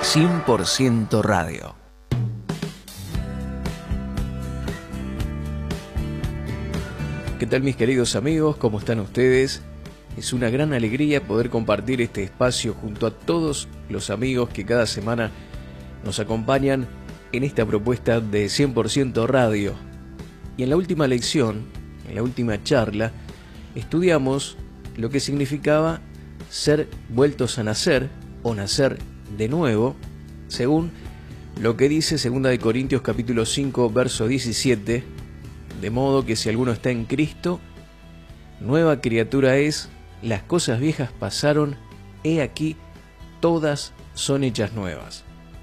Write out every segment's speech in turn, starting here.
100% Radio. ¿Qué tal, mis queridos amigos? ¿Cómo están ustedes? Es una gran alegría poder compartir este espacio junto a todos los amigos que cada semana nos acompañan en esta propuesta de 100% Radio. Y en la última lección, en la última charla, estudiamos lo que significaba ser vueltos a nacer o nacer de nuevo, según lo que dice 2 Corintios capítulo 5, verso 17, de modo que si alguno está en Cristo, nueva criatura es, las cosas viejas pasaron, he aquí, todas son hechas nuevas.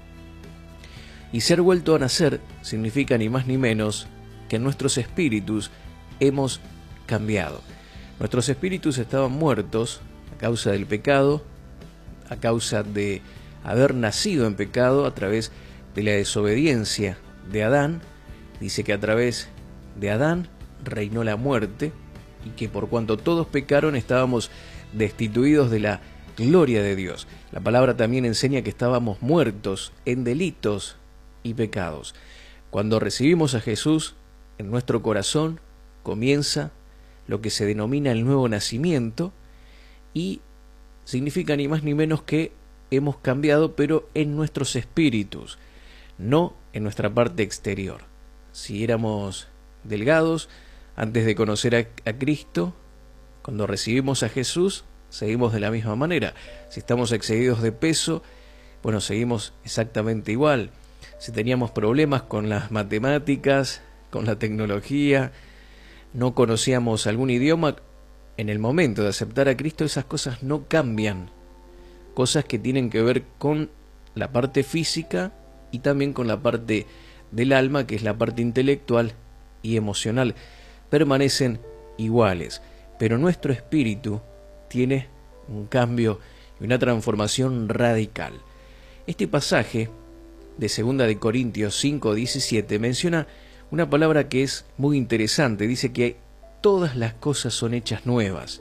Y ser vuelto a nacer significa ni más ni menos que nuestros espíritus hemos cambiado. Nuestros espíritus estaban muertos a causa del pecado, a causa de haber nacido en pecado a través de la desobediencia de Adán. Dice que a través de Adán reinó la muerte y que por cuanto todos pecaron estábamos destituidos de la gloria de Dios. La palabra también enseña que estábamos muertos en delitos y pecados. Cuando recibimos a Jesús en nuestro corazón, comienza lo que se denomina el nuevo nacimiento y significa ni más ni menos que hemos cambiado, pero en nuestros espíritus, no en nuestra parte exterior. Si éramos delgados antes de conocer a Cristo, cuando recibimos a Jesús, seguimos de la misma manera. Si estamos excedidos de peso, bueno, seguimos exactamente igual. Si teníamos problemas con las matemáticas, con la tecnología, no conocíamos algún idioma, en el momento de aceptar a Cristo esas cosas no cambian. Cosas que tienen que ver con la parte física y también con la parte del alma, que es la parte intelectual y emocional, permanecen iguales. Pero nuestro espíritu tiene un cambio y una transformación radical. Este pasaje de 2 Corintios 5:17 menciona una palabra que es muy interesante. Dice que todas las cosas son hechas nuevas.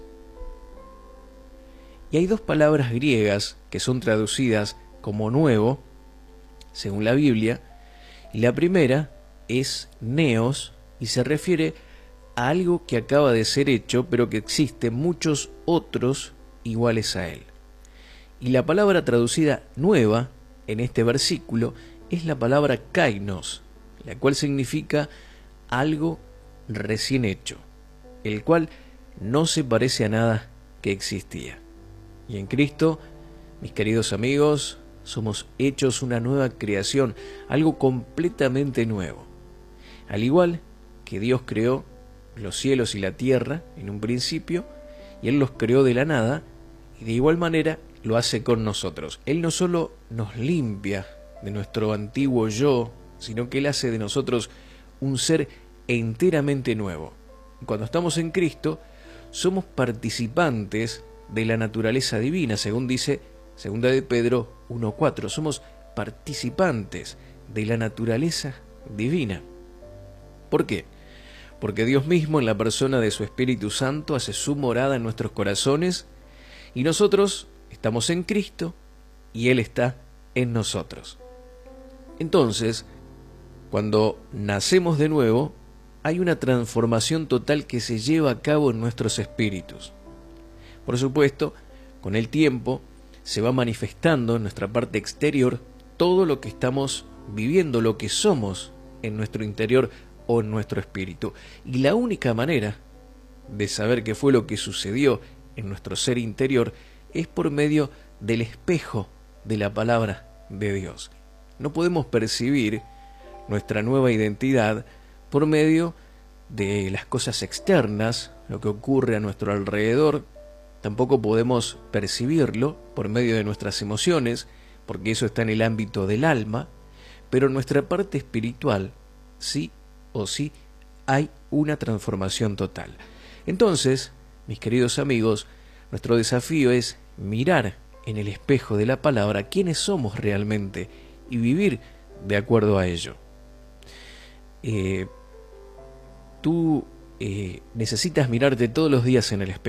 Y hay dos palabras griegas que son traducidas como nuevo, según la Biblia, y la primera es neos y se refiere a algo que acaba de ser hecho, pero que existen muchos otros iguales a él. Y la palabra traducida nueva en este versículo es la palabra kainos, la cual significa algo recién hecho, el cual no se parece a nada que existía. Y en Cristo, mis queridos amigos, somos hechos una nueva creación, algo completamente nuevo. Al igual que Dios creó los cielos y la tierra en un principio, y Él los creó de la nada, y de igual manera lo hace con nosotros. Él no solo nos limpia de nuestro antiguo yo, sino que Él hace de nosotros un ser enteramente nuevo. Y cuando estamos en Cristo, somos participantes de la naturaleza divina, según dice 2 de Pedro 1:4. Somos participantes de la naturaleza divina. ¿Por qué? Porque Dios mismo, en la persona de su Espíritu Santo, hace su morada en nuestros corazones y nosotros estamos en Cristo y Él está en nosotros. Entonces, cuando nacemos de nuevo, hay una transformación total que se lleva a cabo en nuestros espíritus. Por supuesto, con el tiempo se va manifestando en nuestra parte exterior todo lo que estamos viviendo, lo que somos en nuestro interior o en nuestro espíritu. Y la única manera de saber qué fue lo que sucedió en nuestro ser interior es por medio del espejo de la palabra de Dios. No podemos percibir nuestra nueva identidad por medio de las cosas externas, lo que ocurre a nuestro alrededor. Tampoco podemos percibirlo por medio de nuestras emociones, porque eso está en el ámbito del alma, pero en nuestra parte espiritual, sí o sí, hay una transformación total. Entonces, mis queridos amigos, nuestro desafío es mirar en el espejo de la palabra quiénes somos realmente y vivir de acuerdo a ello. Tú necesitas mirarte todos los días en el espejo.